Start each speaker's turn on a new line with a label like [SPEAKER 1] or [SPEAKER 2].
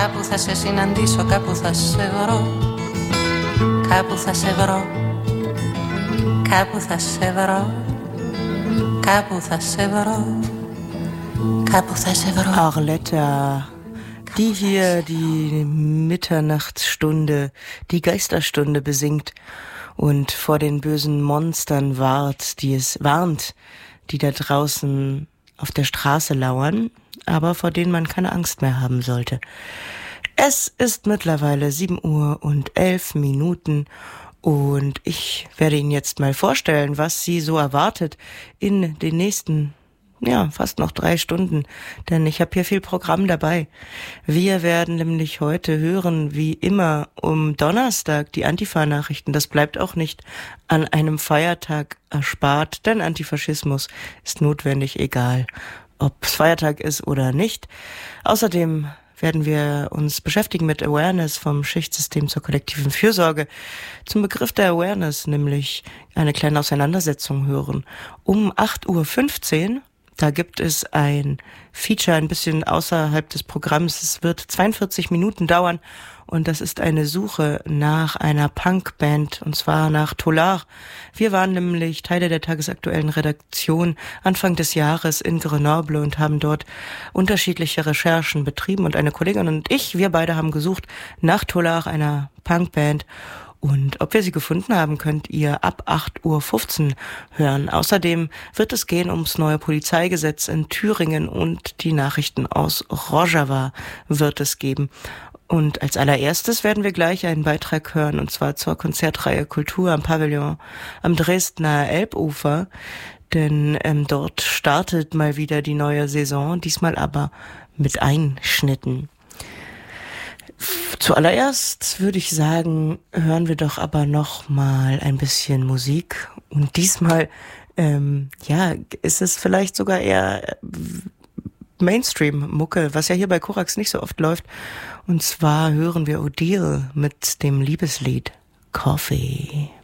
[SPEAKER 1] Κάπου θα σε συναντήσω, κάπου θα σε βρω. Κάπου θα σε βρω. Κάπου θα σε βρω. Κάπου θα σε βρω. Κάπου θα σε βρω.
[SPEAKER 2] Arletta, die hier die Mitternachtsstunde, die Geisterstunde besingt und vor den bösen Monstern warnt, die da draußen auf der Straße lauern, aber vor denen man keine Angst mehr haben sollte. Es ist mittlerweile 7:11 und ich werde Ihnen jetzt mal vorstellen, was Sie so erwartet in den nächsten, fast noch 3 Stunden, denn ich habe hier viel Programm dabei. Wir werden nämlich heute hören, wie immer, um Donnerstag die Antifa-Nachrichten. Das bleibt auch nicht an einem Feiertag erspart, denn Antifaschismus ist notwendig, egal ob es Feiertag ist oder nicht. Außerdem werden wir uns beschäftigen mit Awareness vom Schichtsystem zur kollektiven Fürsorge. Zum Begriff der Awareness nämlich eine kleine Auseinandersetzung hören. Um 8:15 Uhr, da gibt es ein Feature ein bisschen außerhalb des Programms. Es wird 42 Minuten dauern und das ist eine Suche nach einer Punkband und zwar nach Tolar. Wir waren nämlich Teile der tagesaktuellen Redaktion Anfang des Jahres in Grenoble und haben dort unterschiedliche Recherchen betrieben und eine Kollegin und ich, wir beide haben gesucht nach Tolar, einer Punkband. Und ob wir sie gefunden haben, könnt ihr ab 8:15 Uhr hören. Außerdem wird es gehen ums neue Polizeigesetz in Thüringen und die Nachrichten aus Rojava wird es geben. Und als allererstes werden wir gleich einen Beitrag hören, und zwar zur Konzertreihe Kultur am Pavillon am Dresdner Elbufer. Denn dort startet mal wieder die neue Saison, diesmal aber mit Einschnitten. Zuallererst würde ich sagen, hören wir doch aber noch mal ein bisschen Musik. Und diesmal, ist es vielleicht sogar eher Mainstream-Mucke, was ja hier bei Korax nicht so oft läuft. Und zwar hören wir Odile mit dem Liebeslied Coffee.